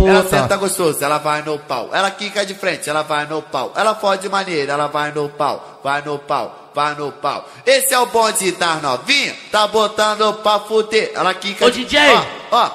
Ela senta gostoso, ela vai no pau. Ela quica de frente, ela vai no pau. Ela fode maneira, ela vai no pau. Vai no pau, vai no pau. Esse é o bonde das novinha, tá botando pra fuder. Ela quica de... Ô DJ, ó,